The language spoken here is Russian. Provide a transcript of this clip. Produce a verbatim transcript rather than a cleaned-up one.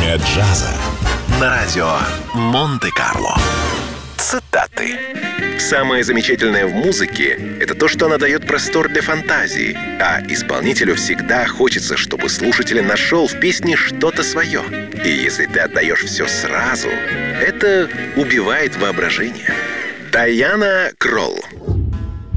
Академия джаза на радио Монте-Карло. Цитаты. Самое замечательное в музыке – это то, что она дает простор для фантазии, а исполнителю всегда хочется, чтобы слушатель нашел в песне что-то свое. И если ты отдаешь все сразу, это убивает воображение. Дайана Кролл.